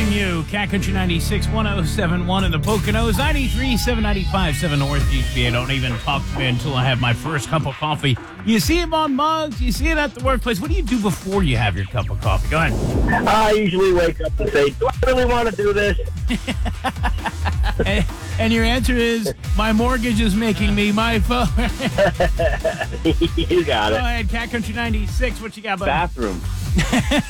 missing you. Cat Country 96, 107.1 in the Poconos, 93, 795, Northeast. Don't even talk to me until I have my first cup of coffee. You see him on mugs. You see it at the workplace. What do you do before you have your cup of coffee? Go ahead. I usually wake up and say, do I really want to do this? And your answer is, my mortgage is making me my phone. You got Go it. ahead, Cat Country 96. What you got, buddy? Bathroom.